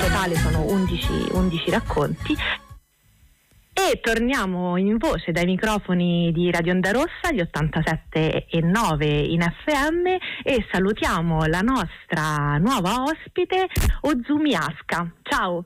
totale sono 11 racconti. E torniamo in voce dai microfoni di Radio Onda Rossa, gli 87,9 in FM, e salutiamo la nostra nuova ospite, Ozumi Aska. Ciao!